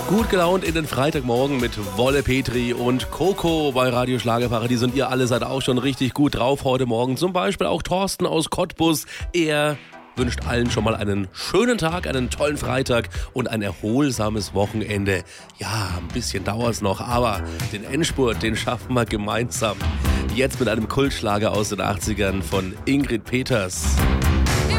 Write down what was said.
Gut gelaunt in den Freitagmorgen mit Wolle Petri und Coco bei Radio Schlagerparadies und ihr alle seid auch schon richtig gut drauf heute Morgen. Zum Beispiel auch Thorsten aus Cottbus. Er wünscht allen schon mal einen schönen Tag, einen tollen Freitag und ein erholsames Wochenende. Ja, ein bisschen dauert es noch, aber den Endspurt, den schaffen wir gemeinsam. Jetzt mit einem Kultschlager aus den 80ern von Ingrid Peters.